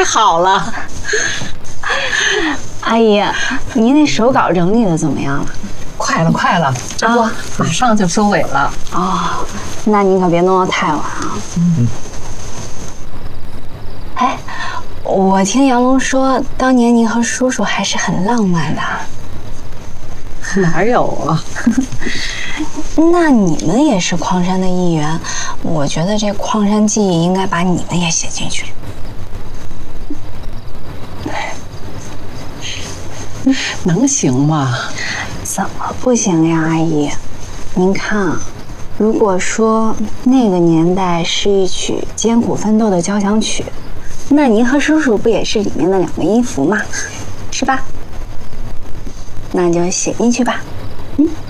太好了。 阿姨，您那手稿整理的怎么样了？ 快了，这不马上就收尾了。 哦，那您可别弄得太晚啊。哎，我听杨龙说，当年您和叔叔还是很浪漫的。 哪有啊？ 那你们也是矿山的一员，我觉得这《矿山记忆》应该把你们也写进去。 能行吗？ 怎么不行呀，阿姨？您看啊，如果说那个年代是一曲艰苦奋斗的交响曲，那您和叔叔不也是里面的2个音符吗？是吧？那就写进去吧。